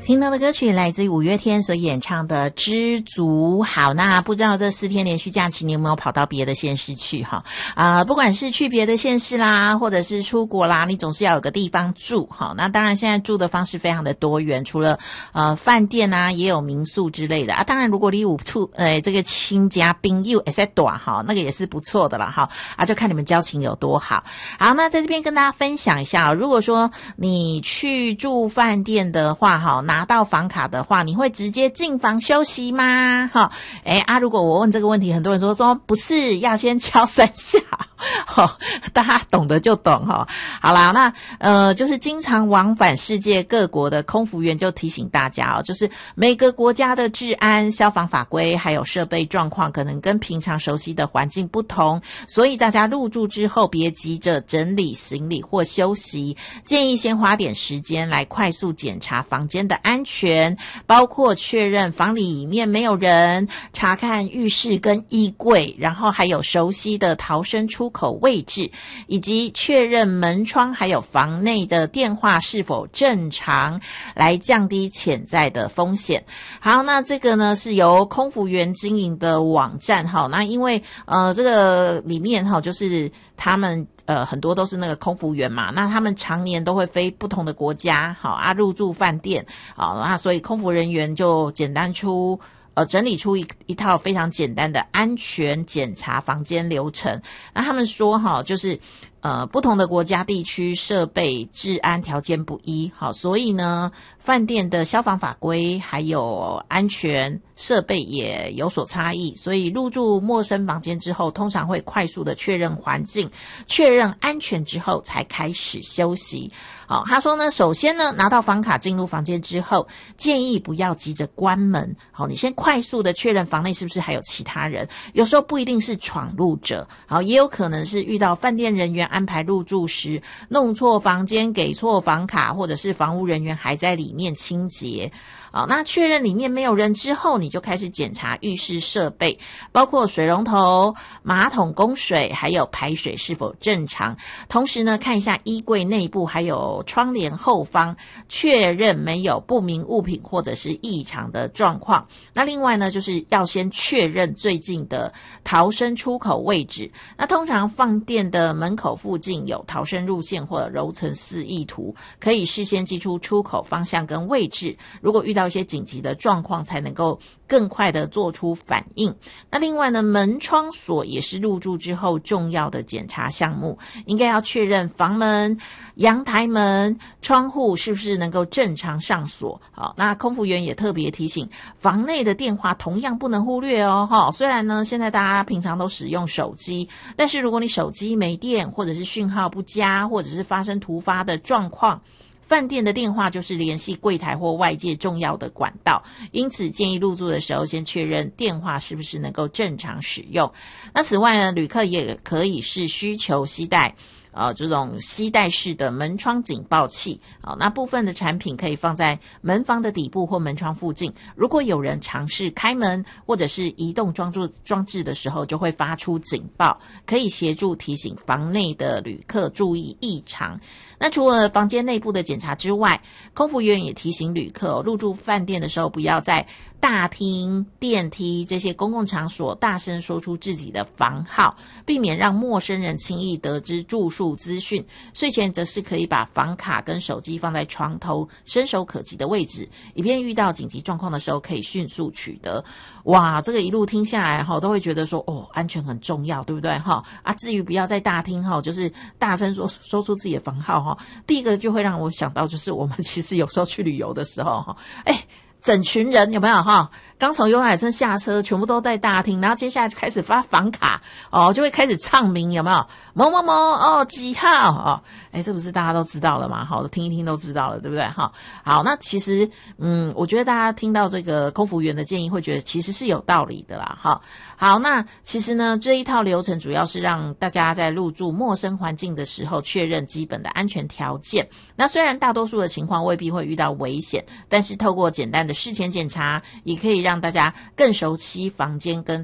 听到的歌曲来自于五月天所演唱的《知足》。好，那不知道这4天连续假期你有没有跑到别的县市去哈？不管是去别的县市啦，或者是出国啦，你总是要有个地方住哈。那当然现在住的方式非常的多元，除了饭店啊，也有民宿之类的啊。当然如果你有这个亲家朋友也在短哈，那个也是不错的啦哈。就看你们交情有多好。好，那在这边跟大家分享一下，如果说你去住饭店的话哈，拿到房卡的话，你会直接进房休息吗？如果我问这个问题，很多人说不是，要先敲3下。大家懂得就懂哈。好啦，那就是经常往返世界各国的空服员就提醒大家就是每个国家的治安、消防法规还有设备状况可能跟平常熟悉的环境不同，所以大家入住之后别急着整理行李或休息，建议先花点时间来快速检查房间的安全，包括确认房里面没有人，查看浴室跟衣柜，然后还有熟悉的逃生出口位置，以及确认门窗还有房内的电话是否正常，来降低潜在的风险。好，那这个呢是由空服员经营的网站哈。那因为这个里面就是他们很多都是那个空服员嘛，那他们常年都会飞不同的国家，入住饭店，那所以空服人员就整理出一套非常简单的安全检查房间流程。那他们说就是不同的国家地区设备治安条件不一，所以呢饭店的消防法规还有安全设备也有所差异，所以入住陌生房间之后，通常会快速的确认环境，确认安全之后才开始休息。他说呢，首先呢，拿到房卡进入房间之后，建议不要急着关门。你先快速的确认房内是不是还有其他人，有时候不一定是闯入者，也有可能是遇到饭店人员安排入住时弄错房间，给错房卡，或者是房屋人员还在里面清洁。那确认里面没有人之后，你就开始检查浴室设备，包括水龙头、马桶供水还有排水是否正常，同时呢看一下衣柜内部还有窗帘后方，确认没有不明物品或者是异常的状况。那另外呢就是要先确认最近的逃生出口位置，那通常饭店的门口附近有逃生路线或者楼层示意图，可以事先记出出口方向跟位置，如果遇到一些紧急的状况才能够更快的做出反应。那另外呢，门窗锁也是入住之后重要的检查项目，应该要确认房门、阳台门、窗户是不是能够正常上锁。那空服员也特别提醒，房内的电话同样不能忽略虽然呢现在大家平常都使用手机，但是如果你手机没电，或者是讯号不佳，或者是发生突发的状况，饭店的电话就是联系柜台或外界重要的管道，因此建议入住的时候先确认电话是不是能够正常使用。那此外呢，旅客也可以是需求携带这种携带式的门窗警报器，那部分的产品可以放在门房的底部或门窗附近，如果有人尝试开门或者是移动装置的时候，就会发出警报，可以协助提醒房内的旅客注意异常。那除了房间内部的检查之外，空服员也提醒旅客入住饭店的时候，不要在大厅、电梯这些公共场所大声说出自己的房号，避免让陌生人轻易得知住宿资讯。睡前则是可以把房卡跟手机放在床头伸手可及的位置，以便遇到紧急状况的时候可以迅速取得。哇，这个一路听下来都会觉得说安全很重要，对不对至于不要在大厅就是大声说出自己的房号第一个就会让我想到就是我们其实有时候去旅游的时候整群人有没有刚从游览车下车，全部都在大厅，然后接下来就开始发房卡就会开始唱名，有没有某某某几号这不是大家都知道了吗？听一听都知道了，对不对好，那其实我觉得大家听到这个空服员的建议会觉得其实是有道理的啦好，那其实呢这一套流程主要是让大家在入住陌生环境的时候确认基本的安全条件。那虽然大多数的情况未必会遇到危险，但是透过简单的事前检查，也可以让大家更熟悉房间跟